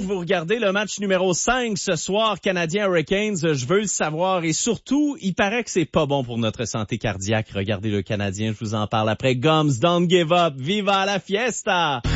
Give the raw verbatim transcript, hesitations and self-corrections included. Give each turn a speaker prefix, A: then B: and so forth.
A: vous regardez le match numéro cinq ce soir, Canadien Hurricanes, je veux le savoir. Et surtout, il paraît que c'est pas bon pour notre santé cardiaque. Regardez le Canadien, je vous en parle après. Gums, don't give up, viva la fiesta!